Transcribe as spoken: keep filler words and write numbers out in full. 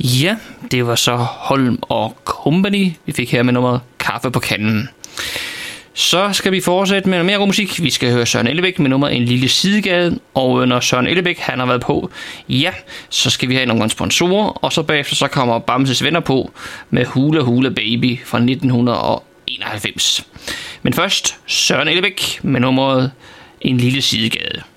Ja, det var så Holm og Company. Vi fik her med nummeret Kaffe på kanden. Så skal vi fortsætte med noget mere god musik. Vi skal høre Søren Ellebæk med nummeret En lille sidegade. Og når Søren Ellebæk han har været på, ja, så skal vi have nogle sponsorer. Og så bagefter så kommer Bamses Venner på med Hula Hula Baby fra nitten enoghalvfems. Men først Søren Ellebæk med nummeret En lille sidegade.